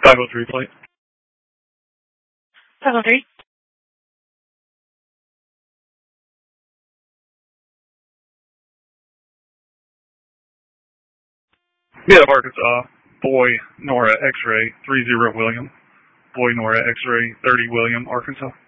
503 plate. 503. Yeah, Arkansas. Boy, Nora, X-ray, 30 William. Boy, Nora, X-ray, 30 William, Arkansas.